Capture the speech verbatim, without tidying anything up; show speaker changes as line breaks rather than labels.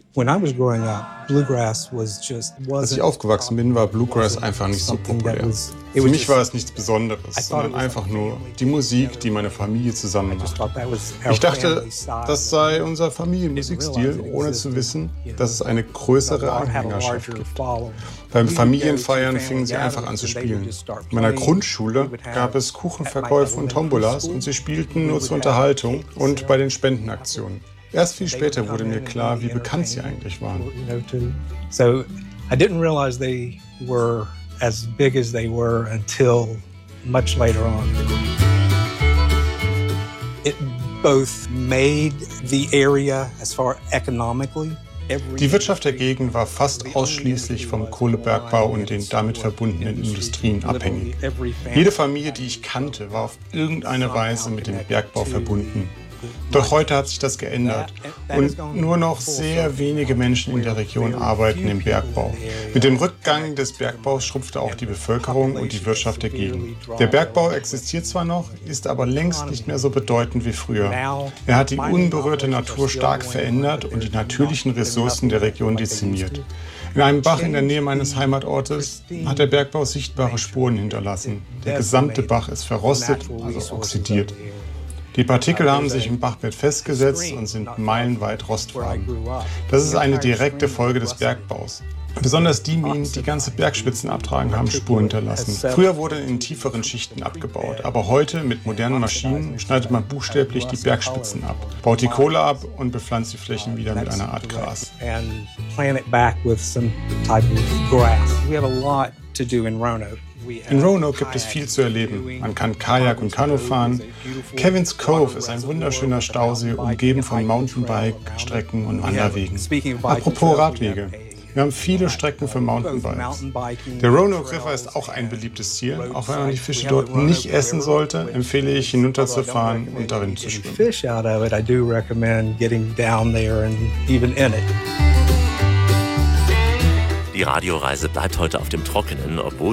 Als ich aufgewachsen bin, war Bluegrass einfach nicht so populär. Für mich war es nichts Besonderes, sondern einfach nur die Musik, die meine Familie zusammen macht. Ich dachte, das sei unser Familienmusikstil, ohne zu wissen, dass es eine größere Anhängerschaft gibt. Beim Familienfeiern fingen sie einfach an zu spielen. In meiner Grundschule gab es Kuchenverkäufe und Tombolas und sie spielten nur zur Unterhaltung und bei den Spendenaktionen. Erst viel später wurde mir klar, wie bekannt sie eigentlich waren.
So I didn't realize they were as big as they were until much later on. It both made the area as far economically.
Die Wirtschaft der Gegend war fast ausschließlich vom Kohlebergbau und den damit verbundenen Industrien abhängig. Jede Familie, die ich kannte, war auf irgendeine Weise mit dem Bergbau verbunden. Doch heute hat sich das geändert und nur noch sehr wenige Menschen in der Region arbeiten im Bergbau. Mit dem Rückgang des Bergbaus schrumpfte auch die Bevölkerung und die Wirtschaft der Gegend. Der Bergbau existiert zwar noch, ist aber längst nicht mehr so bedeutend wie früher. Er hat die unberührte Natur stark verändert und die natürlichen Ressourcen der Region dezimiert. In einem Bach in der Nähe meines Heimatortes hat der Bergbau sichtbare Spuren hinterlassen. Der gesamte Bach ist verrostet, also oxidiert. Die Partikel haben sich im Bachbett festgesetzt und sind meilenweit rostfarben. Das ist eine direkte Folge des Bergbaus. Besonders die Minen, die ganze Bergspitzen abtragen, haben Spuren hinterlassen. Früher wurde in tieferen Schichten abgebaut, aber heute mit modernen Maschinen schneidet man buchstäblich die Bergspitzen ab, baut die Kohle ab und bepflanzt die Flächen wieder mit einer Art Gras. In Roanoke gibt es viel zu erleben. Man kann Kajak und Kanu fahren. Kevin's Cove ist ein wunderschöner Stausee, umgeben von Mountainbike-Strecken und Wanderwegen. Apropos Radwege. Wir haben viele Strecken für Mountainbikes. Der Roanoke River ist auch ein beliebtes Ziel. Auch wenn man die Fische dort nicht essen sollte, empfehle ich, hinunterzufahren und darin zu schwimmen.
Die Radioreise bleibt heute auf dem Trockenen, obwohl